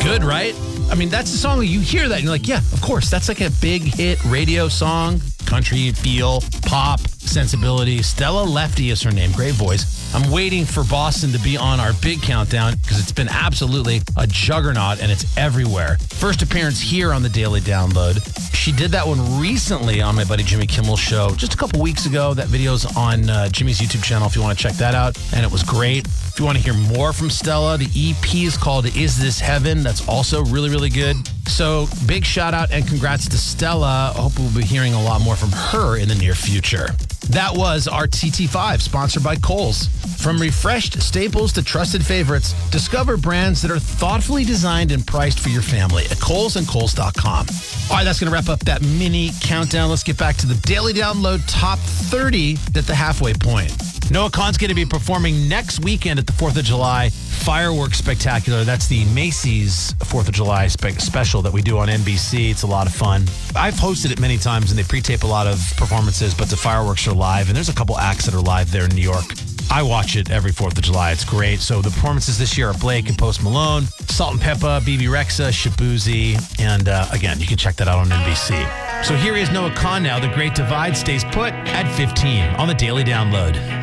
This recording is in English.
good, right? I mean, that's the song you hear that and you're like, yeah, of course. That's like a big hit radio song. Country feel, pop, sensibility. Stella Lefty is her name. Great voice. I'm waiting for Boston to be on our big countdown because it's been absolutely a juggernaut and it's everywhere. First appearance here on the Daily Download. She did that one recently on my buddy Jimmy Kimmel's show just a couple weeks ago. That video's on Jimmy's YouTube channel if you want to check that out. And it was great. If you want to hear more from Stella, the EP is called Is This Heaven? That's also really, really good. So big shout out and congrats to Stella. I hope we'll be hearing a lot more from her in the near future. That was our TT5, sponsored by Kohl's. From refreshed staples to trusted favorites, discover brands that are thoughtfully designed and priced for your family at Kohl's and Kohl's.com. All right, that's going to wrap up that mini countdown. Let's get back to the Daily Download Top 30 at the halfway point. Noah Kahan's going to be performing next weekend at the 4th of July Fireworks Spectacular. That's the Macy's 4th of July special that we do on NBC. It's a lot of fun. I've hosted it many times, and they pre-tape a lot of performances, but the fireworks are live, and there's a couple acts that are live there in New York. I watch it every 4th of July. It's great. So the performances this year are Blake and Post Malone, Salt and Peppa, BB Rexa, Shabuzi, and again, you can check that out on NBC. So here is Noah Kahan now. The Great Divide stays put at 15 on the Daily Download.